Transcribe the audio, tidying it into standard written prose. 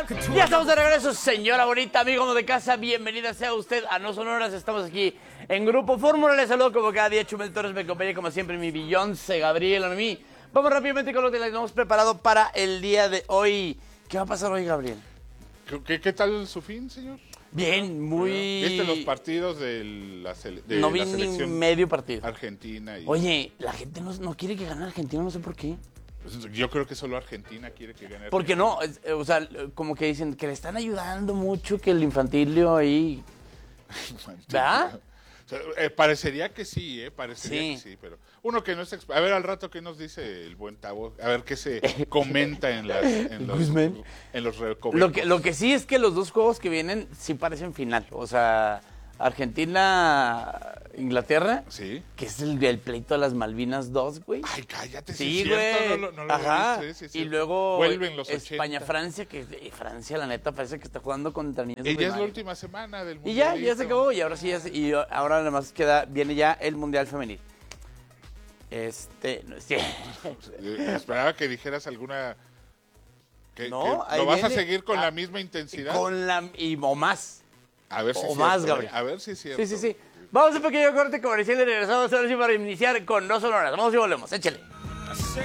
Ya estamos de regreso, señora bonita, amigo de casa, bienvenida sea usted a No Sonoras. Estamos aquí en Grupo Fórmula. Les saludo como cada día, Chumel Torres, me acompaña como siempre mi Beyoncé, Gabriel, Anomi. Vamos rápidamente con lo que les hemos preparado para el día de hoy. ¿Qué va a pasar hoy, Gabriel? ¿Qué tal su fin, señor? Bien, muy... ¿Viste los partidos de la No vi selección ni medio partido. argentina? Oye, la gente no quiere que gane Argentina, no sé por qué. Yo creo que solo Argentina quiere que gane. ¿Por qué no? O sea, como que dicen que le están ayudando mucho, que el infantilio ahí... ¿Verdad? O sea, parecería que sí, parecería Sí. que sí, pero uno que no es a ver al rato qué nos dice el buen Tavo, a ver qué se comenta en los recovecos. Lo que sí es que los dos juegos que vienen sí parecen final. O sea, Argentina-Inglaterra, Sí. que es el pleito de las Malvinas 2, güey. Ay, cállate, Sí, es güey. cierto, no lo Ajá. viste, sí, es Y cierto. luego Vuelven los 80. España-Francia, que Francia, la neta, parece que está jugando contra niños de Y ya es la primaria. última semana del Y mundial. ya se acabó. Y ahora sí, y ahora nada más viene ya el Mundial Femenil. No es Esperaba que dijeras alguna... No, ahí ¿Lo vas a viene. seguir con la misma intensidad? o más. A ver si o es más, cierto, Gabriel. A ver si es cierto. Sí. Vamos a un pequeño corte comercial y regresamos ahora sí para iniciar con No Sonoras. Vamos y volvemos. Échale.